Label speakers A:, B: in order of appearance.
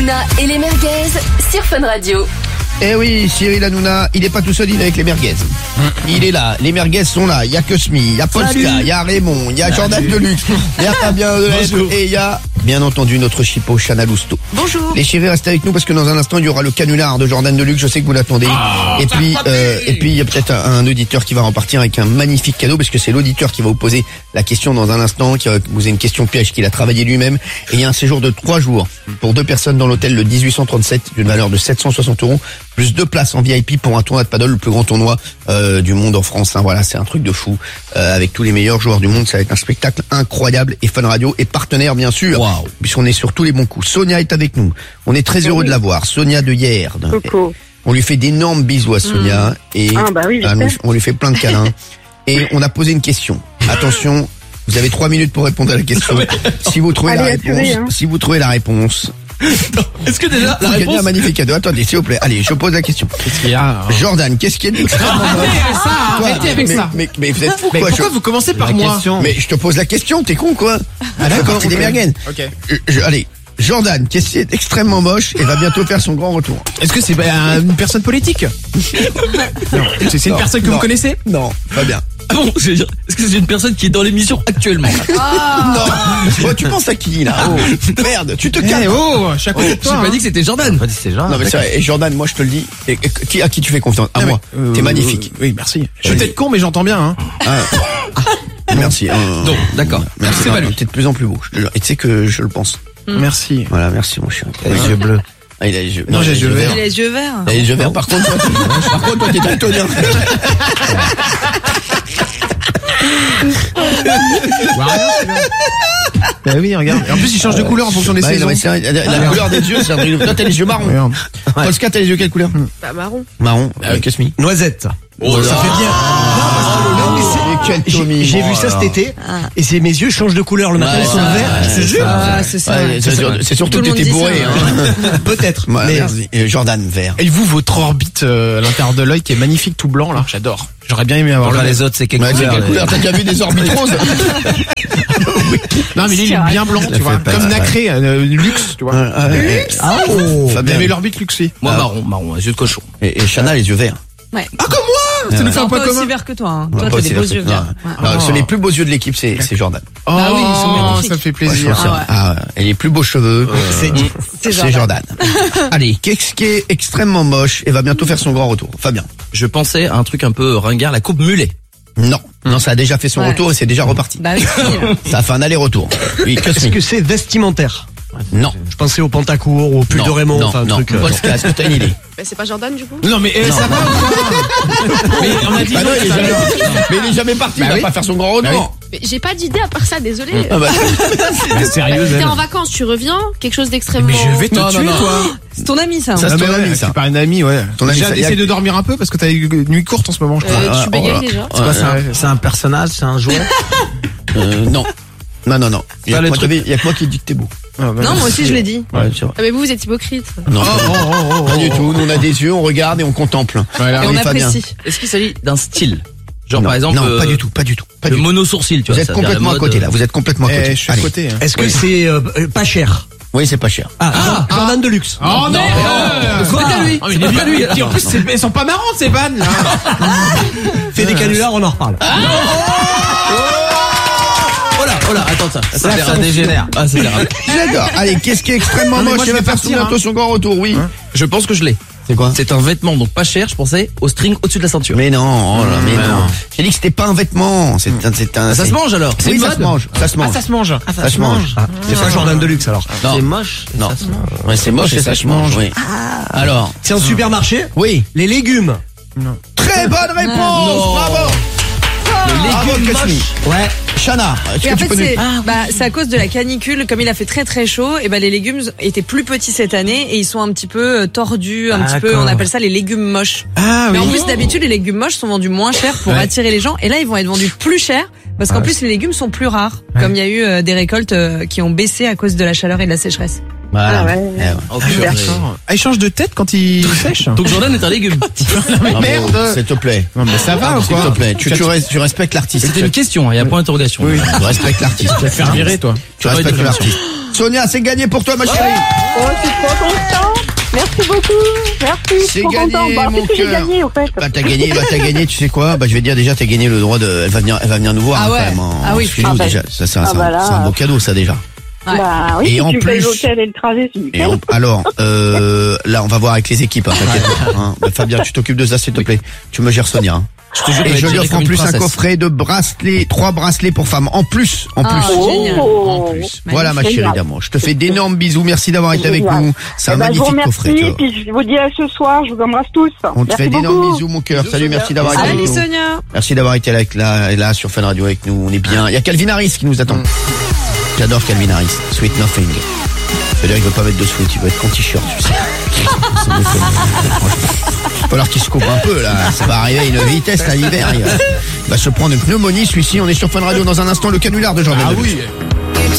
A: Hanouna et les merguez sur Fun Radio.
B: Eh oui, Cyril Hanouna, il est pas tout seul, il est avec les merguez. Il est là, les merguez sont là. Il y a Cosmi, il y a Polska, il y a Raymond, il y a Jordan Deluxe, il y a Fabien Delettre et il y a, bien entendu, notre chipot Chana Lousteau.
A: Bonjour.
B: Les chéris, restez avec nous parce que dans un instant, il y aura le canular de Jordan Deluxe. Je sais que vous l'attendez. Et puis, il y a peut-être un auditeur qui va repartir avec un magnifique cadeau parce que c'est l'auditeur qui va vous poser la question dans un instant, qui va vous poser une question piège qu'il a travaillé lui-même. Et il y a un séjour de 3 jours pour 2 personnes dans l'hôtel le 1837 d'une valeur de 760 €, plus 2 places en VIP pour un tournoi de paddle, le plus grand tournoi du monde en France. Hein, voilà, c'est un truc de fou. Avec tous les meilleurs joueurs du monde, ça va être un spectacle incroyable. Et Fun Radio est partenaire, bien sûr, puisqu'on est sur tous les bons coups. Sonia est avec nous. On est très heureux de la voir. Sonia de Yerde.
C: Coucou.
B: On lui fait d'énormes bisous à Sonia. Et on lui fait plein de câlins. Et on a posé une question. Attention, vous avez 3 minutes pour répondre à la question. Si vous trouvez la réponse,
D: Est-ce que déjà la
B: vous gagnez un
D: réponse...
B: magnifique cadeau. Attendez, s'il vous plaît. Allez, je pose la question.
D: Qu'est-ce qu'il y a
B: Jordan, qu'est-ce qu'il y a d'extrêmement
D: Arrêtez avec ça.
B: Mais vous êtes fou,
D: Mais
B: quoi.
D: pourquoi vous commencez par moi?
B: Mais je te pose la question, t'es con, quoi.
D: d'accord,
B: C'est des merguez.
D: Ok.
B: Allez, Jordan, qu'est-ce qui est extrêmement moche et va bientôt faire son grand retour.
D: Est-ce que c'est une personne politique? Non. C'est une personne que vous connaissez?
B: Non, pas bien.
E: Ah bon, je veux dire, est-ce que c'est une personne qui est dans l'émission actuellement?
B: Non. Oh, tu penses à qui, là? Merde, tu te calmes.
D: Je suis à côté de toi.
E: J'ai pas dit que c'était Jordan.
B: Non, mais c'est vrai. Et Jordan, moi, je te le dis. À qui tu fais confiance? À moi. T'es magnifique.
D: Oui, merci. Je suis peut-être con, mais j'entends bien.
B: Merci.
E: Donc, d'accord.
B: Merci.
E: C'est pas lui.
B: T'es de plus en plus beau. Je te jure. Et tu sais que je le pense.
D: Merci.
B: Voilà, merci, mon chien.
D: Les yeux bleus.
B: Ah, il a les yeux.
D: Non, j'ai les yeux verts.
F: Il a les yeux verts.
B: Il a les yeux verts. Par contre, toi, t'es daltonien.
D: Bah oui, regarde. Et en plus, il change de couleur en fonction des saisons.
B: La couleur des yeux, c'est un truc. Toi, t'as les yeux marrons.
D: Regarde.
B: Polska, t'as les yeux quelle couleur?
F: Bah marron.
B: Marron. Cosmi.
G: Noisette.
B: Oh,
G: ça fait bien. Non, mais
B: quel Tommy.
G: j'ai vu ça cet été et mes yeux changent de couleur le matin, ils sont verts. Je te jure.
F: C'est ça.
B: C'est surtout
F: Tout
B: que
F: le monde
B: t'étais
F: dit
B: bourré.
F: ça.
G: Peut-être.
B: Mais Jordan vert.
D: Et vous, votre orbite à l'intérieur de l'œil qui est magnifique tout blanc là, j'adore. J'aurais bien aimé avoir
E: Les autres, c'est quelle couleur?
B: T'as déjà vu des orbites roses?
D: Non, mais lui, il est bien blanc, tu vois. Comme nacré, luxe, tu vois.
B: Fabien.
D: Mais l'orbite luxe, lui.
E: Moi, marron, les yeux de cochon.
B: Et Chana, les yeux verts.
F: Ouais.
D: Ah, comme moi! Ça nous fait un point
F: Pas
D: commun.
F: aussi vert que toi. Hein. Toi,
B: Pas
F: t'as
B: aussi
F: des beaux
B: vert
F: yeux
B: que-
F: verts.
B: Non, c'est les plus beaux yeux de l'équipe, c'est Jordan.
D: Oh,
F: Ah oui, ils sont magnifiques.
D: ça me fait
B: Ouais,
D: plaisir.
B: je pense, et les plus beaux cheveux,
F: C'est
B: c'est Jordan. Allez, qu'est-ce qui est extrêmement moche et va bientôt faire son grand retour? Fabien.
E: Je pensais à un truc un peu ringard, la coupe mulet.
B: Non, ça a déjà fait son retour et c'est déjà reparti.
F: Bah oui.
B: Ça a fait un aller-retour. Oui,
G: Est-ce que c'est vestimentaire?
B: Non.
G: Je pensais au pantacourt, au pull de Raymond,
B: non,
G: enfin un
B: non.
G: truc.
B: Polska, est-ce que t'as une idée?
F: Bah, c'est pas Jordan du coup.
D: Non, mais ça va ou quoi? Mais on a dit
B: Bah non,
D: non,
B: mais il est jamais parti,
D: Bah
B: il va
D: oui.
B: pas faire son grand retour.
H: Mais j'ai pas d'idée à part ça, désolé.
B: Ah bah,
D: sérieux,
H: T'es en vacances, tu reviens, quelque chose d'extrêmement...
D: Mais je vais te tuer, toi.
F: C'est ton ami ça.
B: Ça, c'est
D: Ah,
B: ton
D: mais
B: ami,
D: ouais,
B: ça.
D: c'est pas un ami, ouais.
B: Ton ami,
D: Déjà,
B: ça-
D: essaie de dormir un peu parce que t'as une nuit courte en ce moment, je crois.
H: tu bégayes déjà.
G: C'est quoi, c'est un personnage, c'est un joueur?
B: non. Non. Il y a que moi qui dis que t'es beau.
F: Non, moi aussi je l'ai dit.
B: Ouais, c'est vrai.
H: Ah, mais vous êtes hypocrite.
B: Non, pas du tout. Nous, on a des yeux, on regarde et on contemple.
D: Voilà.
F: Et on
B: oui, Fabien.
F: apprécie.
E: Est-ce qu'il s'agit d'un style? Genre,
B: Non,
E: par exemple,
B: non, pas du tout.
E: le mono-sourcil, tu
B: Vous
E: vois.
B: êtes
E: ça devient
B: complètement
E: la
B: à
E: mode.
B: côté, là. Vous êtes complètement à côté.
D: Je suis à
B: Allez.
D: côté.
G: Est-ce que c'est pas cher?
B: Oui, c'est pas cher.
G: Jordan Deluxe.
D: Oh non!
E: Quoi?
D: lui. Oh, mais il est bien lui. En plus, elles sont pas marrantes ces vannes là.
G: Fais des canulars, on en reparle.
E: Oh là, attends ça. Ça a l'air dégénère. Ah, ça a l'air.
B: D'accord. Allez, qu'est-ce qui est extrêmement
D: Non, mais
B: moche
D: moi,
B: et
D: je
B: va
D: vais
B: faire
D: partir,
B: bientôt son grand retour? Oui.
E: Je pense que je l'ai.
B: C'est quoi?
E: C'est un vêtement, donc pas cher, je pensais, au string au-dessus de la ceinture.
B: Mais non, oh là, mais non. J'ai dit que c'était pas un vêtement. C'est un.
E: Ça se mange alors?
B: Oui, ça se mange. Ça se mange.
D: Ah, ça se mange.
B: Ça se mange.
G: C'est pas Jordan Deluxe alors.
B: Non.
E: C'est moche.
B: Non. Ouais, c'est moche et ça se mange. Oui. Alors.
G: C'est un supermarché?
B: Oui.
G: Les légumes.
B: Très bonne réponse. Bravo. Bravo, Cosmi.
G: Ouais.
B: Chana, est-ce
F: Et
B: que
F: en
B: tu
F: fait,
B: peux nous...
F: c'est à cause de la canicule, comme il a fait très très chaud, et ben les légumes étaient plus petits cette année et ils sont un petit peu tordus, un petit peu, on appelle ça les légumes moches.
D: Ah
F: Mais
D: oui.
F: en plus d'habitude les légumes moches sont vendus moins cher pour attirer les gens, et là ils vont être vendus plus cher parce qu'en plus les légumes sont plus rares, comme il y a eu des récoltes qui ont baissé à cause de la chaleur et de la sécheresse.
B: Voilà.
E: Oh, purée.
D: Ah, il change de tête quand il sèche.
E: Donc Jordan est un légume.
B: Bravo,
D: Merde.
B: s'il te plaît.
D: Non mais ça va ou
B: S'il
D: quoi?
B: te plaît. Tu respectes l'artiste.
E: C'était une question, il y a point d'interrogation.
B: Tu respectes l'artiste.
D: Tu vas te faire virer toi.
B: Tu respectes l'artiste. Sonia, c'est gagné pour toi, ma chérie.
C: Oh, je suis trop content. Merci beaucoup. Merci.
B: C'est
C: trop
B: gagné,
C: content. Bah,
B: mon
C: qu'est-ce que j'ai
B: cœur.
C: gagné, au fait?
B: T'as gagné, tu sais quoi? Tu sais déjà, t'as gagné le droit de, elle va venir nous voir,
F: Ah
B: hein,
F: ouais.
B: quand même,
F: Ah oui.
B: studio, déjà. Ça, c'est
C: Ah bah là.
B: c'est un beau cadeau, ça, déjà.
F: Ouais.
C: Bah oui,
B: Et
C: si
B: en
C: tu me payes
B: plus-
C: l'hôtel et le trajet, c'est nickel.
B: Alors, là, on va voir avec les équipes, hein, t'inquiète pas, hein. Bah, Fabien, tu t'occupes de ça, s'il te plaît. Tu me gères Sonia, hein.
E: Je te jure,
B: Et je lui offre en
E: comme une
B: plus un
E: princesse.
B: coffret de bracelets, 3 bracelets pour femmes. En plus.
F: Ah, génial.
C: Oh.
B: En plus. Voilà, ma
C: Génial.
B: chérie d'amour. Je te fais d'énormes bisous. Merci d'avoir été avec
C: Génial.
B: nous. C'est un
C: Eh ben, je vous
B: magnifique
C: remercie,
B: coffret, tu vois.
C: puis je vous dis à ce soir, je vous embrasse tous.
B: On te
C: Merci
B: fait d'énormes
C: beaucoup.
B: bisous, mon cœur. Salut, merci d'avoir été avec
F: Salut
B: nous.
F: Sonia.
B: Merci d'avoir été là sur Fun Radio avec nous. On est bien. Il y a Calvin Harris qui nous attend. J'adore Calvin Harris. Sweet Nothing. C'est-à-dire qu'il veut pas mettre de sweat, il veut être con t-shirt, tu sais. Ça me fait- Il va falloir qu'il se coupe un peu, là. Ça va arriver à une vitesse, à l'hiver. Il va se prendre une pneumonie, celui-ci. On est sur Fun Radio dans un instant, le canular de Jordan.
E: Ah
B: Deluxe.
E: oui.